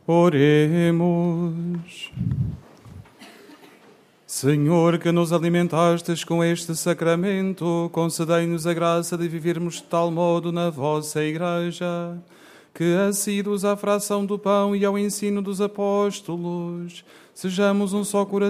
Oremos. Senhor, que nos alimentastes com este sacramento, concedei-nos a graça de vivermos de tal modo na vossa Igreja, que, assíduos à fração do pão e ao ensino dos apóstolos, sejamos um só coração